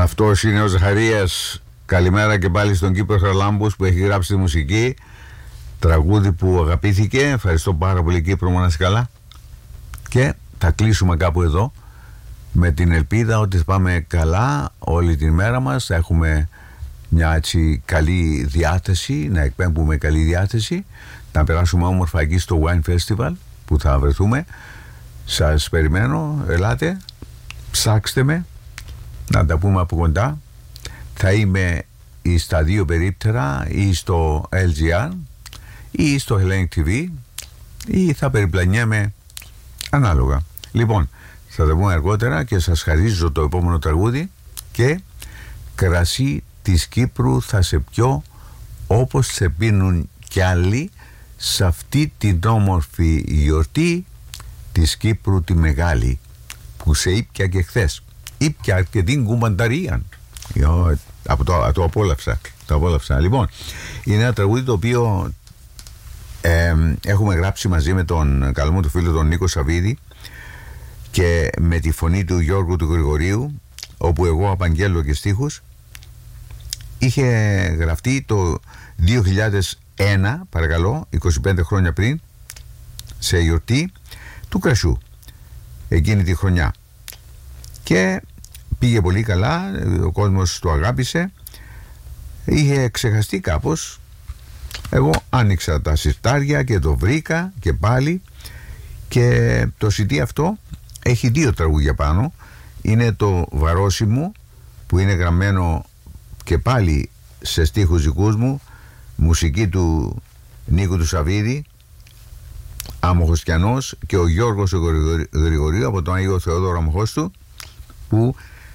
Αυτός είναι ο Ζαχαρίας. Καλημέρα και πάλι στον Κύπρο Χαραλάμπους που έχει γράψει τη μουσική. Τραγούδι που αγαπήθηκε. Ευχαριστώ πάρα πολύ, Κύπρο μου, να είσαι καλά. Και θα κλείσουμε κάπου εδώ με την ελπίδα ότι θα πάμε καλά όλη την μέρα μας. Θα έχουμε μια έτσι καλή διάθεση, να εκπέμπουμε καλή διάθεση, να περάσουμε όμορφα εκεί στο Wine Festival που θα βρεθούμε. Σας περιμένω, ελάτε, ψάξτε με, να τα πούμε από κοντά. Θα είμαι ή στα δύο περίπτερα, ή στο LGR ή στο Hellenic TV, ή θα περιπλανιέμαι ανάλογα. Λοιπόν, θα τα πούμε αργότερα και σας χαρίζω το επόμενο τραγούδι. Και κρασί της Κύπρου θα σε πιω όπως σε πίνουν κι άλλοι σε αυτή την όμορφη γιορτή της Κύπρου τη μεγάλη, που σε ήπια και χθες. Ήπια και την κουμανταρία. Το απόλαυσα. Λοιπόν, είναι ένα τραγούδι το οποίο έχουμε γράψει μαζί με τον καλό μου του φίλο τον Νίκο Σαββίδη και με τη φωνή του Γιώργου του Γρηγορίου, όπου εγώ απαγγέλω και στίχους. Είχε γραφτεί το 2001, παρακαλώ, 25 χρόνια πριν, σε γιορτή του κρασιού εκείνη τη χρονιά, και πήγε πολύ καλά, ο κόσμος το αγάπησε. Είχε ξεχαστεί κάπως. Εγώ άνοιξα τα συρτάρια και το βρήκα και πάλι, και το CD αυτό έχει δύο τραγούδια πάνω. Είναι το Βαρόσιμο, που είναι γραμμένο και πάλι σε στίχους δικούς μου, μουσική του Νίκου του Σαββίδη, Αμοχωστιανός, και ο Γιώργος ο Γρηγορίου από τον Άγιο Θεόδωρο Αμοχώστου, που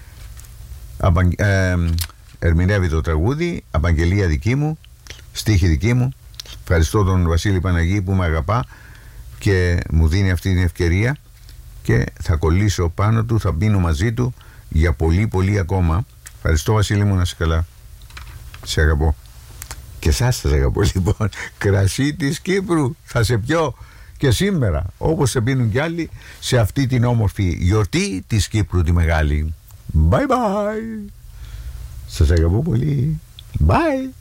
ερμηνεύει το τραγούδι. Απαγγελία δική μου, στίχη δική μου. Ευχαριστώ τον Βασίλη Παναγή που με αγαπά και μου δίνει αυτή την ευκαιρία, και θα κολλήσω πάνω του, θα πίνω μαζί του για πολύ πολύ ακόμα. Ευχαριστώ, Βασίλη μου, να είσαι καλά. Σε αγαπώ. Και εσάς σας αγαπώ. Λοιπόν, κρασί της Κύπρου θα σε πιω και σήμερα, όπως σε πίνουν κι άλλοι, σε αυτή την όμορφη γιορτή της Κύπρου τη μεγάλη. Bye bye. Σας αγαπώ πολύ. Bye.